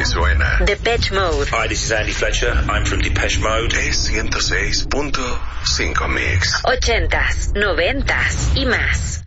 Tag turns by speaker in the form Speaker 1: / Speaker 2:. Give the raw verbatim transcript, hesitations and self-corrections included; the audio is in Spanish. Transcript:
Speaker 1: que suena.
Speaker 2: Depeche Mode.
Speaker 3: Hi, this is Andy Fletcher. I'm from Depeche Mode.
Speaker 1: Es ciento seis punto cinco Mix.
Speaker 2: Ochentas, noventas y más.